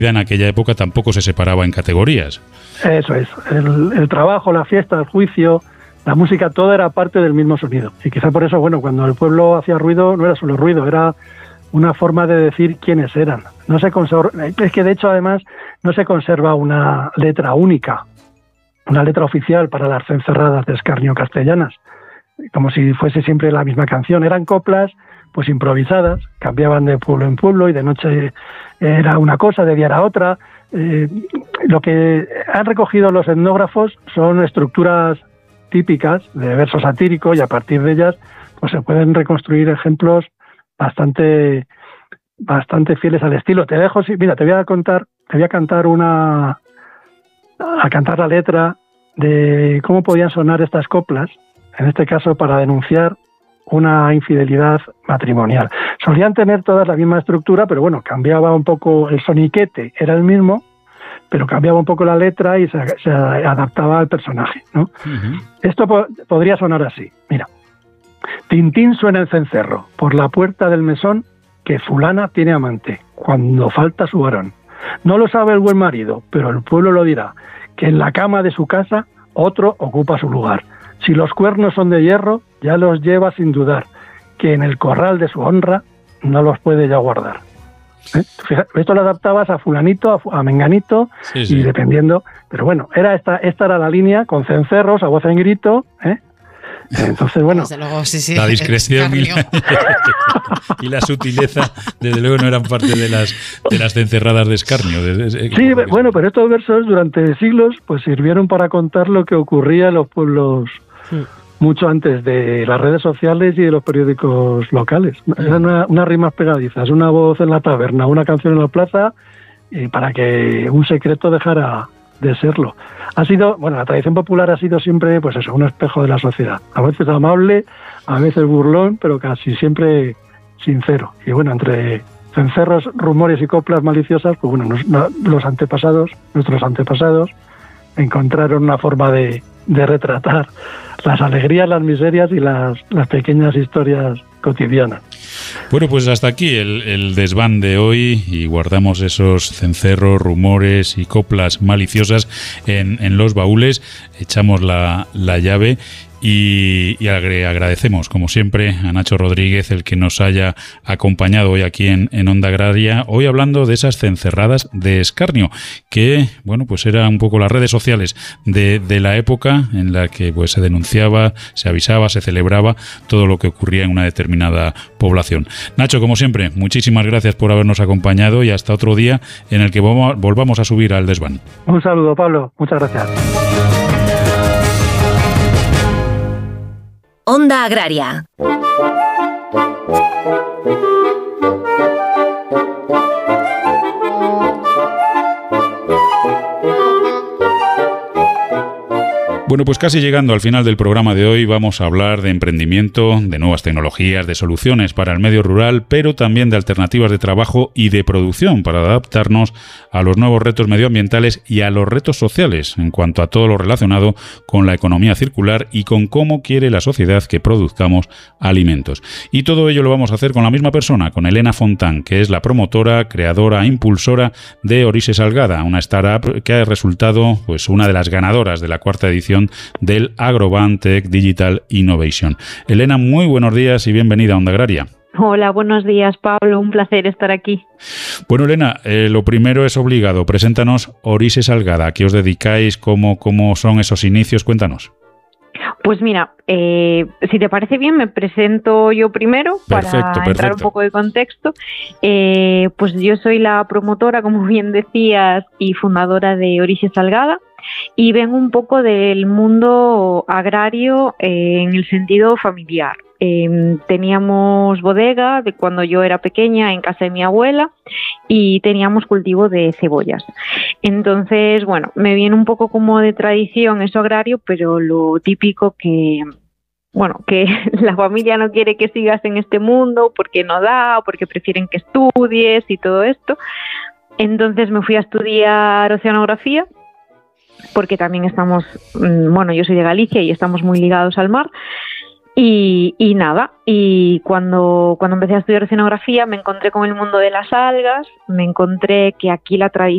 en aquella época tampoco se separaba en categorías. Eso es, el trabajo, la fiesta, el juicio, la música, todo era parte del mismo sonido. Y quizá por eso, bueno, cuando el pueblo hacía ruido, no era solo ruido, era una forma de decir quiénes eran. No se conserva, es que de hecho además no se conserva una letra única, una letra oficial para las cencerradas de escarnio castellanas, como si fuese siempre la misma canción. Eran coplas pues improvisadas, cambiaban de pueblo en pueblo y de noche era una cosa, de día era otra. Lo que han recogido los etnógrafos son estructuras típicas de verso satírico y a partir de ellas pues se pueden reconstruir ejemplos bastante fieles al estilo. Te dejo, mira, te voy a cantar la letra de cómo podían sonar estas coplas, en este caso para denunciar una infidelidad matrimonial. Solían tener todas la misma estructura, pero bueno, cambiaba un poco el soniquete, era el mismo, pero cambiaba un poco la letra y se adaptaba al personaje, ¿no? Uh-huh. Esto podría sonar así, mira. Tintín suena el cencerro por la puerta del mesón que fulana tiene amante cuando falta su varón. No lo sabe el buen marido, pero el pueblo lo dirá, que en la cama de su casa otro ocupa su lugar. Si los cuernos son de hierro, ya los lleva sin dudar, que en el corral de su honra no los puede ya guardar. Fíjate, esto lo adaptabas a fulanito, a menganito, sí, sí. Y dependiendo, pero bueno, esta era la línea, con cencerros, a voz en grito, Entonces, bueno, luego, sí, la discreción y la sutileza, desde luego, no eran parte de las cencerradas de escarnio. Sí, bueno, pero estos versos durante siglos pues sirvieron para contar lo que ocurría en los pueblos mucho antes de las redes sociales y de los periódicos locales. Eran unas rimas pegadizas, una voz en la taberna, una canción en la plaza, y para que un secreto dejara de serlo. Ha sido, bueno, la tradición popular ha sido siempre, pues eso, un espejo de la sociedad. A veces amable, a veces burlón, pero casi siempre sincero. Y bueno, entre cencerros, rumores y coplas maliciosas, pues bueno, nuestros antepasados, encontraron una forma de retratar las alegrías, las miserias y las pequeñas historias cotidianas. Bueno, pues hasta aquí el desván de hoy, y guardamos esos cencerros, rumores y coplas maliciosas en los baúles, echamos la llave y agradecemos, como siempre, a Nacho Rodríguez el que nos haya acompañado hoy aquí en Onda Agraria, hoy hablando de esas cencerradas de escarnio, que, bueno, pues eran un poco las redes sociales de la época en la que pues se denunciaba, se avisaba, se celebraba todo lo que ocurría en una determinada población. Nacho, como siempre, muchísimas gracias por habernos acompañado y hasta otro día en el que volvamos a subir al desván. Un saludo, Pablo. Muchas gracias. Onda Agraria. Bueno, pues casi llegando al final del programa de hoy, vamos a hablar de emprendimiento, de nuevas tecnologías, de soluciones para el medio rural, pero también de alternativas de trabajo y de producción para adaptarnos a los nuevos retos medioambientales y a los retos sociales en cuanto a todo lo relacionado con la economía circular y con cómo quiere la sociedad que produzcamos alimentos. Y todo ello lo vamos a hacer con la misma persona, con Elena Fontán, que es la promotora, creadora e impulsora de Orixe Salgada, una startup que ha resultado pues una de las ganadoras de la 4ª edición del Agroban Tech Digital Innovation. Elena, muy buenos días y bienvenida a Onda Agraria. Hola, buenos días, Pablo. Un placer estar aquí. Bueno, Elena, lo primero es obligado. Preséntanos Orixe Salgada. ¿A qué os dedicáis? ¿Cómo son esos inicios? Cuéntanos. Pues mira, si te parece bien, me presento yo primero para entrar un poco de contexto. Pues yo soy la promotora, como bien decías, y fundadora de Orixe Salgada. Y vengo un poco del mundo agrario en el sentido familiar. Teníamos bodega de cuando yo era pequeña en casa de mi abuela y teníamos cultivo de cebollas. Entonces, bueno, me viene un poco como de tradición eso agrario, pero lo típico que la familia no quiere que sigas en este mundo porque no da, o porque prefieren que estudies y todo esto. Entonces me fui a estudiar oceanografía, porque también estamos, yo soy de Galicia y estamos muy ligados al mar. Y cuando empecé a estudiar oceanografía me encontré con el mundo de las algas, me encontré que aquí la tradición